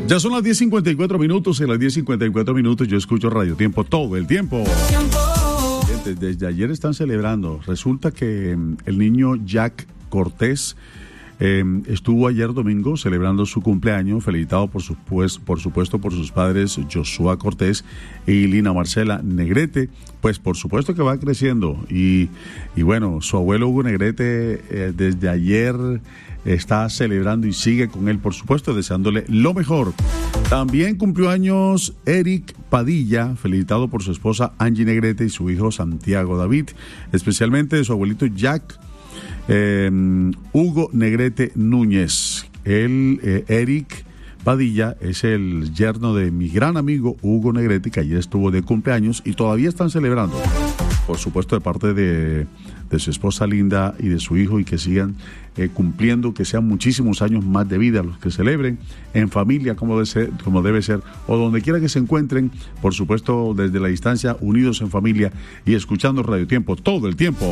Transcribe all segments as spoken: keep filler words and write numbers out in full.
Ya son las diez cincuenta y cuatro minutos. En las diez cincuenta y cuatro minutos yo escucho Radio Tiempo todo el tiempo. Desde, desde ayer están celebrando. Resulta que el niño Jack Cortés eh, estuvo ayer domingo celebrando su cumpleaños, felicitado por, su, pues, por supuesto por sus padres Joshua Cortés y Lina Marcela Negrete. Pues por supuesto que va creciendo. Y, y bueno, su abuelo Hugo Negrete eh, desde ayer está celebrando y sigue con él, por supuesto, deseándole lo mejor. También cumplió años Eric Padilla, felicitado por su esposa Angie Negrete y su hijo Santiago David, especialmente de su abuelito Jack eh, Hugo Negrete Núñez. Él, eh, Eric Padilla, es el yerno de mi gran amigo Hugo Negrete, que ayer estuvo de cumpleaños y todavía están celebrando. Por supuesto, de parte de, de su esposa Linda y de su hijo, y que sigan eh, cumpliendo, que sean muchísimos años más de vida los que celebren, en familia, como debe ser, como debe ser, o donde quiera que se encuentren, por supuesto, desde la distancia, unidos en familia y escuchando Radio Tiempo todo el tiempo.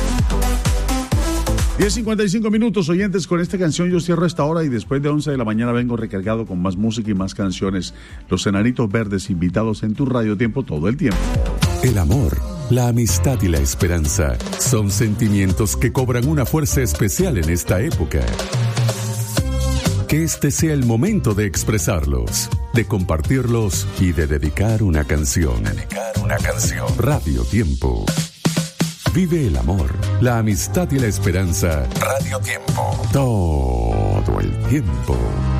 diez cincuenta y cinco minutos, oyentes. Con esta canción yo cierro esta hora y después de once de la mañana vengo recargado con más música y más canciones. Los Enanitos Verdes, invitados en tu Radio Tiempo todo el tiempo. El amor, la amistad y la esperanza son sentimientos que cobran una fuerza especial en esta época. Que este sea el momento de expresarlos, de compartirlos y de dedicar una canción. Dedicar una canción. Radio Tiempo. Vive el amor, la amistad y la esperanza. Radio Tiempo. Todo el tiempo.